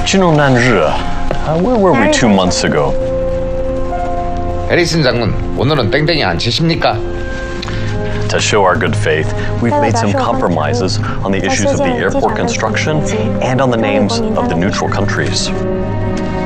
Juno Nanzhi, where were we 2 months ago? 해리슨 장군, 오늘은 땡땡이 안 치십니까? To show our good faith, we've made some compromises on the issues of the airport construction and on the names of the neutral countries.